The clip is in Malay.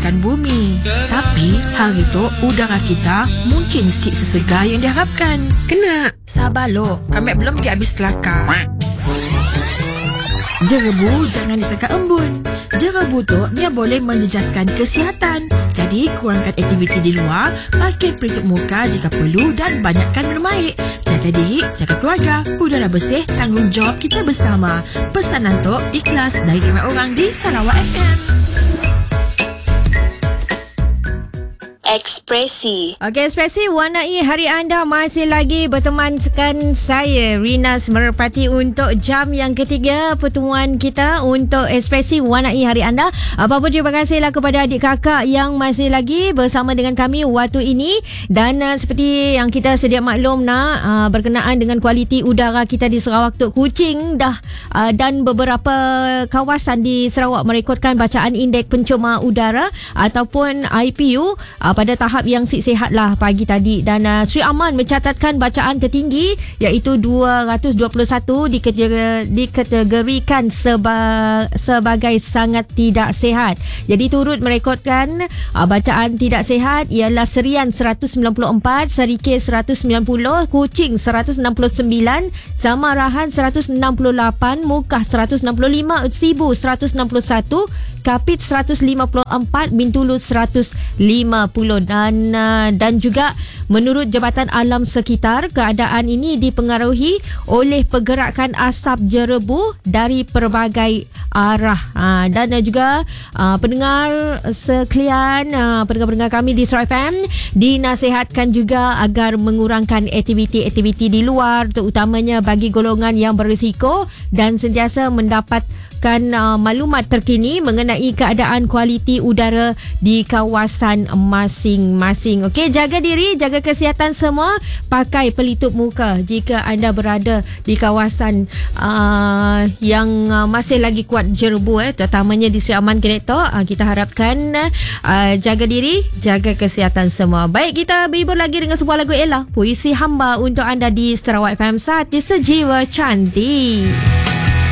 menghangatkan bumi. Tapi hari tu udara kita mungkin sikit sesegar yang diharapkan. Kena sabar lo, kami belum pergi habis kelakar. Jerebu jangan disangka embun. Jerebu tu dia boleh menjejaskan kesihatan. Jadi kurangkan aktiviti di luar, pakai pelitup muka jika perlu dan banyakkan minum air. Jaga diri, jaga keluarga. Udara bersih, tanggungjawab kita bersama. Pesanan tu ikhlas dari ramai orang di Sarawak FM. Ekspresi. Okey, Ekspresi warnai hari anda masih lagi bertemankan saya Rinas Merpati untuk jam yang ketiga pertemuan kita untuk Ekspresi warnai hari anda. Apa-apa terima kasihlah kepada adik kakak yang masih lagi bersama dengan kami waktu ini. Dan seperti yang kita sedia maklum berkenaan dengan kualiti udara kita di Sarawak tu, Kuching dan beberapa kawasan di Sarawak merekodkan bacaan indeks pencemar udara ataupun IPU pada tahap yang sihat lah pagi tadi. Dan Sri Aman mencatatkan bacaan tertinggi iaitu 221 dikategorikan sebagai sangat tidak sihat. Jadi turut merekodkan bacaan tidak sihat ialah Serian 194, Serikir 190, Kuching 169, Samarahan 168, Mukah 165, Sibu 161, Kapit 154, Bintulu 150. Dan juga menurut Jabatan Alam Sekitar, keadaan ini dipengaruhi oleh pergerakan asap jerebu dari pelbagai arah. Dan juga pendengar sekalian, pendengar-pendengar kami di Sarawak FM dinasihatkan juga agar mengurangkan aktiviti-aktiviti di luar, terutamanya bagi golongan yang berisiko, dan sentiasa mendapatkan maklumat terkini mengenai keadaan kualiti udara di kawasan masing-masing. Okey, jaga diri, jaga kesihatan semua. Pakai pelitup muka jika anda berada di kawasan yang masih lagi kuat jerebu, terutamanya di Sri Aman Kenektor. Kita harapkan jaga diri, jaga kesihatan semua. Baik, kita berhibur lagi dengan sebuah lagu Ella, Puisi Hamba untuk anda di Sarawak FM Hati Sejiwa Cantik.